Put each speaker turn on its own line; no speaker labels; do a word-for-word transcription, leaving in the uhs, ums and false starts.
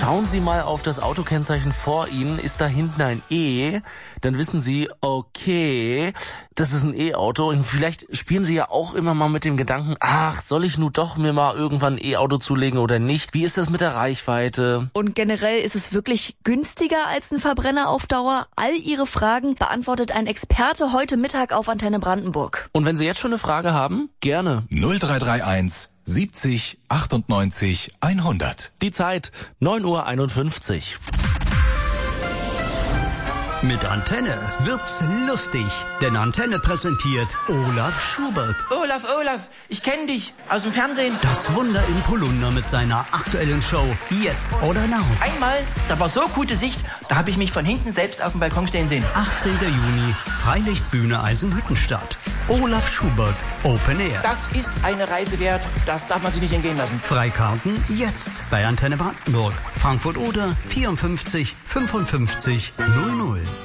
Schauen Sie mal auf das Autokennzeichen vor Ihnen. Ist da hinten ein E? Dann wissen Sie, okay, das ist ein E-Auto. Und vielleicht spielen Sie ja auch immer mal mit dem Gedanken, ach, soll ich nun doch mir mal irgendwann ein E-Auto zulegen oder nicht? Wie ist das mit der Reichweite?
Und generell ist es wirklich günstiger als ein Verbrenner auf Dauer? All Ihre Fragen beantwortet ein Experte heute Mittag auf Antenne Brandenburg.
Und wenn Sie jetzt schon eine Frage haben, gerne.
null drei drei eins siebzig achtundneunzig hundert.
Die Zeit, neun Uhr einundfünfzig.
Mit Antenne wird's lustig, denn Antenne präsentiert Olaf Schubert.
Olaf, Olaf, ich kenne dich aus dem Fernsehen.
Das Wunder im Polunder mit seiner aktuellen Show Jetzt oder Now.
Einmal, da war so gute Sicht, da habe ich mich von hinten selbst auf dem Balkon stehen sehen.
achtzehnten Juni, Freilichtbühne Eisenhüttenstadt. Olaf Schubert, Open Air.
Das ist eine Reise wert, das darf man sich nicht entgehen lassen.
Freikarten jetzt bei Antenne Brandenburg. Frankfurt oder vierundfünfzig fünfundfünfzig null null.